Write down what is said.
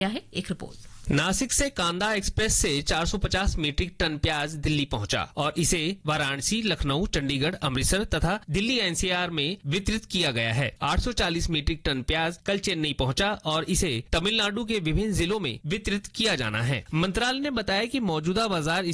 है एक रिपोर्ट। नासिक से कांदा एक्सप्रेस से 450 मीट्रिक टन प्याज दिल्ली पहुंचा और इसे वाराणसी, लखनऊ, चंडीगढ़, अमृतसर तथा दिल्ली एनसीआर में वितरित किया गया है। 840 मीट्रिक टन प्याज कल चेन्नई पहुंचा और इसे तमिलनाडु के विभिन्न जिलों में वितरित किया जाना है। मंत्रालय ने बताया कि मौजूदा बाजार